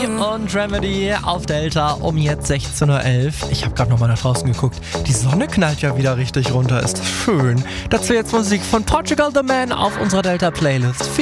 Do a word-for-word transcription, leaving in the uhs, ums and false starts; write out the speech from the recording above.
Und Remedy auf Delta um jetzt sechzehn Uhr elf. Ich habe gerade noch mal nach draußen geguckt. Die Sonne knallt ja wieder richtig runter. Ist das schön. Dazu jetzt Musik von Portugal The Man auf unserer Delta Playlist. Viel